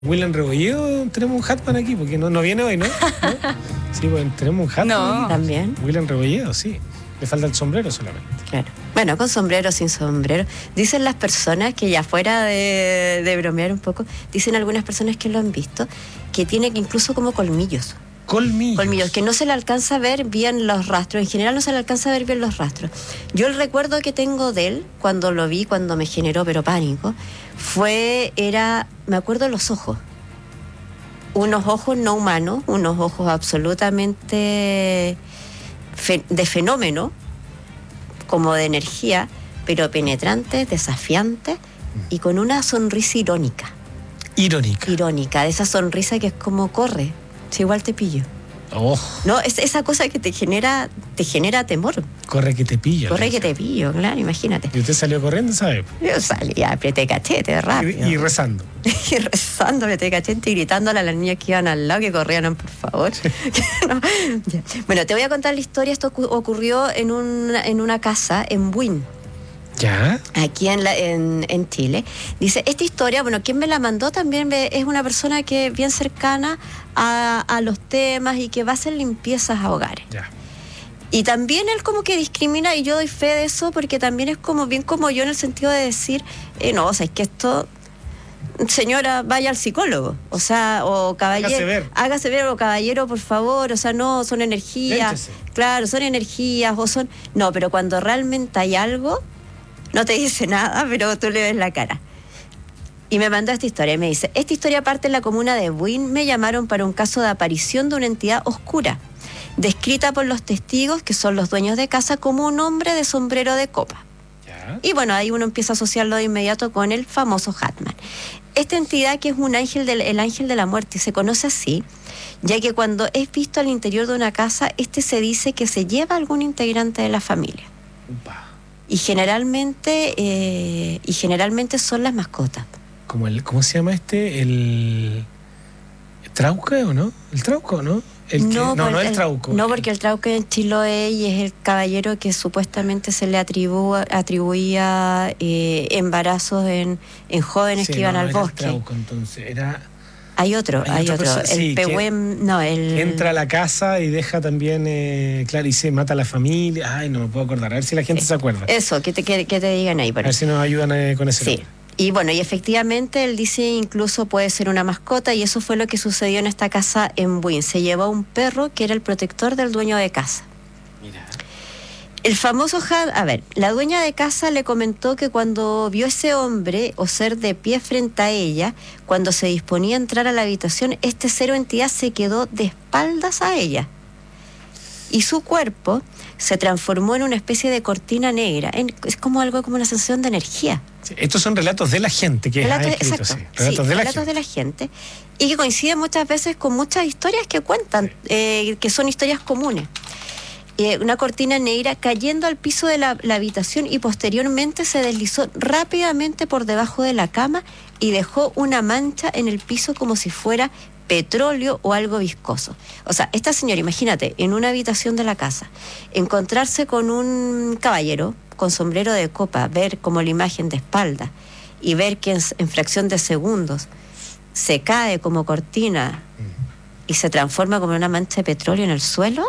William Rebolledo, tenemos un Hatman aquí, porque no viene hoy, ¿no? Sí, pues tenemos un Hatman. No, aquí. También. William Rebolledo, sí. Le falta el sombrero solamente. Claro. Bueno, con sombrero, sin sombrero. Dicen las personas que ya fuera de bromear un poco, dicen algunas personas que lo han visto, que tiene incluso como colmillos. Colmillos. Que no se le alcanza a ver bien los rastros. En general no se le alcanza a ver bien los rastros. Yo el recuerdo que tengo de él, cuando lo vi, cuando me generó pero pánico, me acuerdo de los ojos. Unos ojos no humanos, unos ojos absolutamente de fenómeno, como de energía, pero penetrantes, desafiantes y con una sonrisa irónica. Irónica, de esa sonrisa que es como corre, si igual te pillo. Oh. No, es esa cosa que te genera temor. Corre que te pillo. Corre que te pillo, claro, imagínate. Y usted salió corriendo, ¿sabe? Yo salía, apreté cachete rápido. Y rezando. Y rezando, apreté cachete y gritándole a las niñas que iban al lado que corrieran, por favor. No, ya. Bueno, te voy a contar la historia. Esto ocurrió en una casa en Buin. ¿Ya? Aquí en Chile. Dice, esta historia, bueno, quien me la mandó también es una persona que es bien cercana a los temas y que va a hacer limpiezas a hogares. Ya. Y también él como que discrimina, y yo doy fe de eso, porque también es como bien como yo en el sentido de decir, no, o sea, es que esto, señora, vaya al psicólogo, o sea, o caballero, hágase ver, o caballero, por favor, o sea, no, son energías, Léchese. claro, son energías, no, pero cuando realmente hay algo, no te dice nada, pero tú le ves la cara. Y me mandó esta historia, y me dice, esta historia parte en la comuna de Buin, me llamaron para un caso de aparición de una entidad oscura, descrita por los testigos, que son los dueños de casa, como un hombre de sombrero de copa. ¿Ya? Y bueno, ahí uno empieza a asociarlo de inmediato con el famoso Hatman. Esta entidad que es el ángel de la muerte, se conoce así, ya que cuando es visto al interior de una casa, se dice que se lleva a algún integrante de la familia. Upa. Y generalmente son las mascotas. ¿Cómo se llama ¿El Trauco o no? ¿El Trauco, no? El Trauco. No, porque el Trauco en Chiloé y es el caballero que supuestamente se le atribuía embarazos en jóvenes que iban al bosque. El Trauco, entonces era... Hay otro. Persona, el Pehuen, entra a la casa y deja también, claro, y se mata a la familia. Ay, no me puedo acordar. A ver si la gente se acuerda. Eso, que te digan ahí. A ver si nos ayudan con ese nombre. Y bueno, y efectivamente él dice incluso puede ser una mascota, y eso fue lo que sucedió en esta casa en Buin. Se llevó a un perro que era el protector del dueño de casa. Mira. El famoso la dueña de casa le comentó que cuando vio ese hombre o ser de pie frente a ella, cuando se disponía a entrar a la habitación, este ser o entidad se quedó de espaldas a ella. Y su cuerpo se transformó en una especie de cortina negra. Es como algo como una sensación de energía. Sí, estos son relatos de la gente que ha escrito. Exacto, Sí. Relatos de la gente. Y que coinciden muchas veces con muchas historias que cuentan, que son historias comunes. Una cortina negra cayendo al piso de la habitación, y posteriormente se deslizó rápidamente por debajo de la cama y dejó una mancha en el piso como si fuera petróleo o algo viscoso. O sea, esta señora, imagínate, en una habitación de la casa, encontrarse con un caballero con sombrero de copa, ver como la imagen de espalda y ver que en fracción de segundos se cae como cortina y se transforma como una mancha de petróleo en el suelo.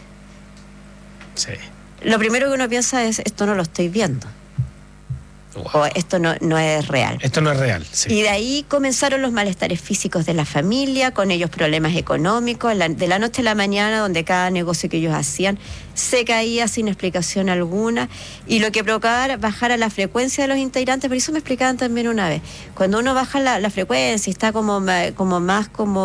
Sí. Lo primero que uno piensa es, esto no lo estoy viendo. Wow. O esto no es real. Esto no es real, sí. Y de ahí comenzaron los malestares físicos de la familia, con ellos problemas económicos, de la noche a la mañana, donde cada negocio que ellos hacían se caía sin explicación alguna, y lo que provocaba bajar la frecuencia de los integrantes. Por eso me explicaban también una vez, cuando uno baja la frecuencia y está como más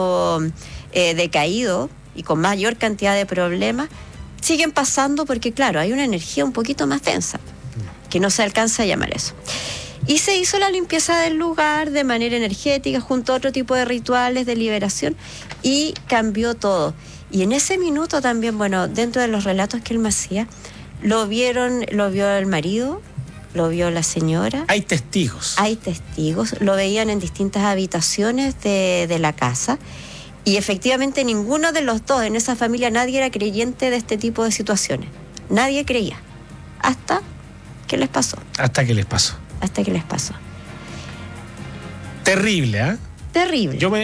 decaído y con mayor cantidad de problemas, siguen pasando porque, claro, hay una energía un poquito más densa, que no se alcanza a llamar eso. Y se hizo la limpieza del lugar de manera energética, junto a otro tipo de rituales de liberación, y cambió todo. Y en ese minuto también, bueno, dentro de los relatos que él me hacía, lo vio el marido, lo vio la señora. Hay testigos, lo veían en distintas habitaciones de la casa. Y efectivamente ninguno de los dos en esa familia, nadie era creyente de este tipo de situaciones. Nadie creía. Hasta que les pasó. Hasta que les pasó. Terrible, Terrible. Yo